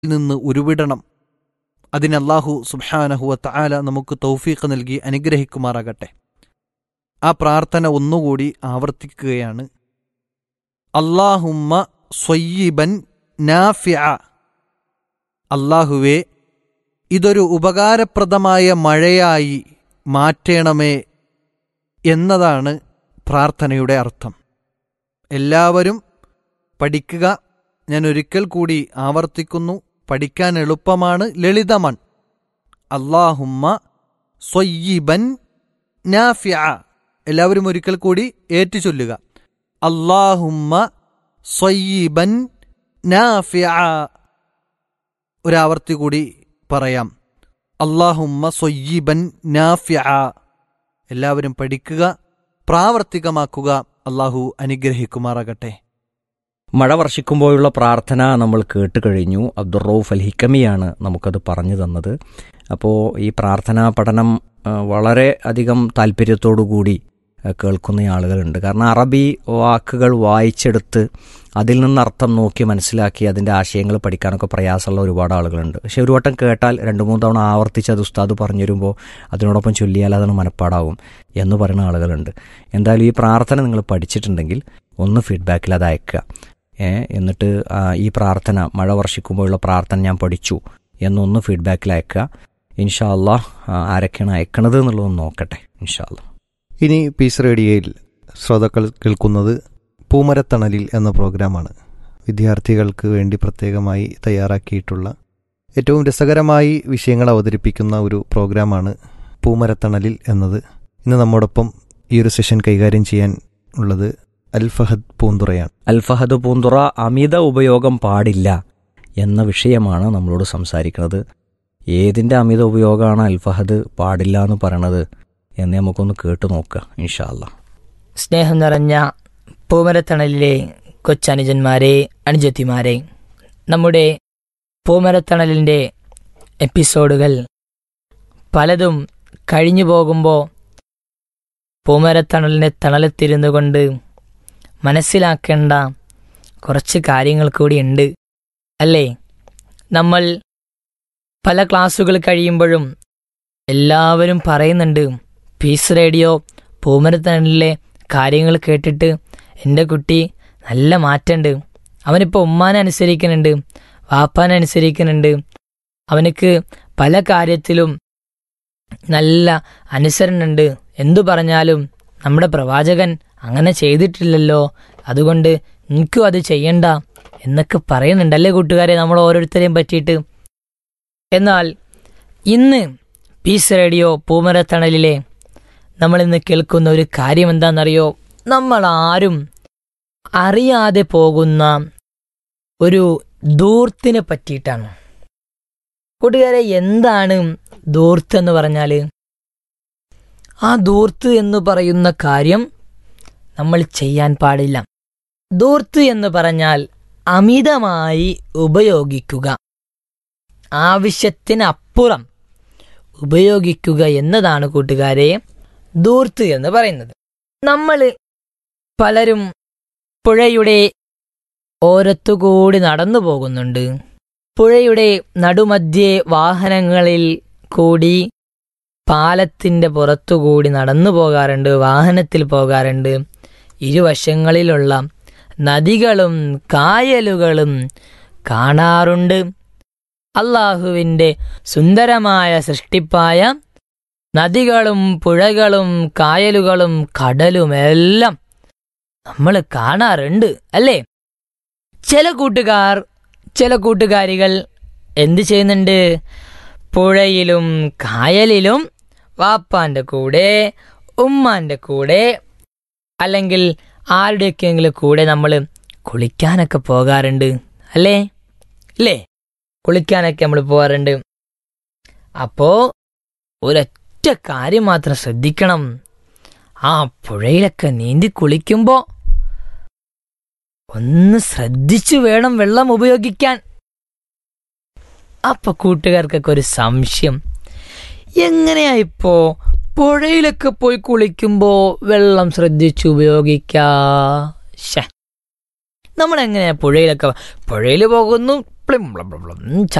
നിന്ന് ഉരുവിടണം. അതിന് അല്ലാഹു സുബ്ഹാനഹു വ തആല നമുക്ക് തൗഫീഖ് നൽകി അനുഗ്രഹിക്കുമാറാകട്ടെ. ആ പ്രാർത്ഥന ഒന്നുകൂടി ആവർത്തിക്കുകയാണ്. അല്ലാഹുമ്മ സ്വയ്യിബൻ നാഫിഅ. അല്ലാഹുവേ, ഇതൊരു ഉപകാരപ്രദമായ മഴയായി മാറ്റണമേ എന്നതാണ് പ്രാർത്ഥനയുടെ അർത്ഥം. എല്ലാവരും പഠിക്കുക. ഞാൻ ഒരിക്കൽ കൂടി ആവർത്തിക്കുന്നു, പഠിക്കാൻ എളുപ്പമാണ്, ലളിതമാണ്. അല്ലാഹുമ്മ സ്വയ്യിബൻ നാഫിഅ. എല്ലാവരും ഒരിക്കൽ കൂടി ഏറ്റുചൊല്ലുക. അല്ലാഹുമ്മ സ്വയ്യിബൻ നാഫിഅ. ഒരാവർത്തി കൂടി പറയാം. അല്ലാഹുമ്മ സ്വയ്യിബൻ നാഫിഅ. എല്ലാവരും പഠിക്കുക, പ്രാവർത്തികമാക്കുക. അല്ലാഹു അനുഗ്രഹിക്കുമാറാകട്ടെ. മഴ വർഷിക്കുമ്പോഴുള്ള പ്രാർത്ഥന നമ്മൾ കേട്ട് കഴിഞ്ഞു. അബ്ദുർ റൌഫ് അൽ ഹിക്കമിയാണ് നമുക്കത് പറഞ്ഞു തന്നത്. അപ്പോൾ ഈ പ്രാർത്ഥനാ പഠനം വളരെ അധികം താല്പര്യത്തോടു കൂടി കേൾക്കുന്ന ആളുകളുണ്ട്. കാരണം അറബി വാക്കുകൾ വായിച്ചെടുത്ത് അതിൽ നിന്ന് അർത്ഥം നോക്കി മനസ്സിലാക്കി അതിൻ്റെ ആശയങ്ങൾ പഠിക്കാനൊക്കെ പ്രയാസമുള്ള ഒരുപാട് ആളുകളുണ്ട്. പക്ഷെ ഒരു വട്ടം കേട്ടാൽ 2-3 തവണ ആവർത്തിച്ച് അത് ഉസ്താദ് പറഞ്ഞു തരുമ്പോൾ അതിനോടൊപ്പം ചൊല്ലിയാൽ അതാണ് മനപ്പാടാവും എന്ന് പറയുന്ന ആളുകളുണ്ട്. എന്തായാലും ഈ പ്രാർത്ഥന നിങ്ങൾ പഠിച്ചിട്ടുണ്ടെങ്കിൽ ഒന്ന് ഫീഡ്ബാക്കിൽ അത് അയക്കുക. എന്നിട്ട് ഈ പ്രാർത്ഥന, മഴ വർഷിക്കുമ്പോഴുള്ള പ്രാർത്ഥന ഞാൻ പഠിച്ചു എന്നൊന്ന് ഫീഡ്ബാക്കിൽ അയക്കുക. ഇൻഷാ അല്ലാഹ് ആരൊക്കെയാണ് അയക്കണത് എന്നുള്ളതൊന്ന് നോക്കട്ടെ ഇൻഷാ അല്ലാഹ്. ഇനി പീസ് റേഡിയോയിൽ ശ്രോതാക്കൾ കേൾക്കുന്നത് പൂമരത്തണലിൽ എന്ന പ്രോഗ്രാമാണ്. വിദ്യാർത്ഥികൾക്ക് വേണ്ടി പ്രത്യേകമായി തയ്യാറാക്കിയിട്ടുള്ള ഏറ്റവും രസകരമായി വിഷയങ്ങൾ അവതരിപ്പിക്കുന്ന ഒരു പ്രോഗ്രാമാണ് പൂമരത്തണലിൽ എന്നത്. ഇന്ന് നമ്മോടൊപ്പം ഈ ഒരു സെഷൻ കൈകാര്യം ചെയ്യാൻ ഉള്ളത് അൽഫഹദ് പൂന്തുറയാണ്. അൽഫഹദ് പൂന്തുറ അമിത ഉപയോഗം പാടില്ല എന്ന വിഷയമാണ് നമ്മളോട് സംസാരിക്കുന്നത്. ഏതിൻ്റെ അമിത ഉപയോഗമാണ് അൽഫഹദ് പാടില്ല എന്ന് പറയണത് എന്ന് നമുക്കൊന്ന് കേട്ടു നോക്കുക ഇൻഷാ അല്ലാഹ്. സ്നേഹം നിറഞ്ഞ പൂമരത്തണലിലെ കൊച്ചനുജന്മാരെ, അനുജത്തിമാരെ, നമ്മുടെ പൂമരത്തണലിൻ്റെ എപ്പിസോഡുകൾ പലതും കഴിഞ്ഞു പോകുമ്പോൾ പൂമരത്തണലിൻ്റെ തണലത്തിരുന്നു കൊണ്ട് മനസ്സിലാക്കേണ്ട കുറച്ച് കാര്യങ്ങൾ കൂടിയുണ്ട് അല്ലേ? നമ്മൾ പല ക്ലാസ്സുകൾ കഴിയുമ്പോഴും എല്ലാവരും പറയുന്നുണ്ട്, പീസ് റേഡിയോ പൂമരത്തണലിലെ കാര്യങ്ങൾ കേട്ടിട്ട് എൻ്റെ കുട്ടി നല്ല മാറ്റമുണ്ട്. അവനിപ്പോൾ ഉമ്മാനെ അനുസരിക്കുന്നുണ്ട്, വാപ്പാനെ അനുസരിക്കുന്നുണ്ട്, അവനക്ക് പല കാര്യത്തിലും നല്ല അനുസരണുണ്ട്. എന്തു പറഞ്ഞാലും നമ്മുടെ പ്രവാചകൻ അങ്ങനെ ചെയ്തിട്ടില്ലല്ലോ, അതുകൊണ്ട് എനിക്കും അത് ചെയ്യണ്ട എന്നൊക്കെ പറയുന്നുണ്ടല്ലേ കൂട്ടുകാരെ, നമ്മൾ ഓരോരുത്തരെയും പറ്റിയിട്ട്. എന്നാൽ ഇന്ന് പീസ് റേഡിയോ പൂമരത്തണലിലെ നമ്മളിന്ന് കേൾക്കുന്ന ഒരു കാര്യം എന്താണെന്നറിയോ? നമ്മൾ ആരും അറിയാതെ പോകുന്ന ഒരു ധൂർത്തിനെ പറ്റിയിട്ടാണ്. കൂട്ടുകാരെ, എന്താണ് ധൂർത്ത് എന്ന് പറഞ്ഞാൽ? ആ ധൂർത്ത് എന്ന് പറയുന്ന കാര്യം നമ്മൾ ചെയ്യാൻ പാടില്ല. ധൂർത്ത് എന്ന് പറഞ്ഞാൽ അമിതമായി ഉപയോഗിക്കുക, ആവശ്യത്തിനപ്പുറം ഉപയോഗിക്കുക എന്നതാണ് കൂട്ടുകാരെ ധൂർത്ത് എന്ന് പറയുന്നത്. നമ്മൾ പലരും പുഴയുടെ ഓരത്തുകൂടി നടന്നു പോകുന്നുണ്ട്. പുഴയുടെ നടുമധ്യേ വാഹനങ്ങളിൽ കൂടി, പാലത്തിൻ്റെ പുറത്തുകൂടി നടന്നു പോകാറുണ്ട്, വാഹനത്തിൽ പോകാറുണ്ട്. ഇരുവശങ്ങളിലുള്ള നദികളും കായലുകളും കാണാറുണ്ട്. അല്ലാഹുവിൻ്റെ സുന്ദരമായ സൃഷ്ടിപ്പായ നദികളും പുഴകളും കായലുകളും കടലുമെല്ലാം നമ്മൾ കാണാറുണ്ട് അല്ലേ? ചില കൂട്ടുകാരികൾ എന്ത് ചെയ്യുന്നുണ്ട്? പുഴയിലും കായലിലും വാപ്പാൻ്റെ കൂടെ, ഉമ്മാൻ്റെ കൂടെ, അല്ലെങ്കിൽ ആരുടെയൊക്കെയെങ്കിലും കൂടെ നമ്മൾ കുളിക്കാനൊക്കെ പോകാറുണ്ട് അല്ലേ? കുളിക്കാനൊക്കെ നമ്മൾ പോകാറുണ്ട്. അപ്പോൾ ഒരൊറ്റ കാര്യം മാത്രം ശ്രദ്ധിക്കണം. ആ പുഴയിലൊക്കെ നീന്തി കുളിക്കുമ്പോൾ ഒന്ന് ശ്രദ്ധിച്ചു വേണം വെള്ളം ഉപയോഗിക്കാൻ. അപ്പൊ കൂട്ടുകാർക്കൊക്കെ ഒരു സംശയം, എങ്ങനെയാ ഇപ്പോ പുഴയിലൊക്കെ പോയി കുളിക്കുമ്പോ വെള്ളം ശ്രദ്ധിച്ചു ഉപയോഗിക്കാ? നമ്മളെങ്ങനെയാ പുഴയിൽ പോകുന്നു, പ്ലിം പ്ലം പ്ലം പ്ലം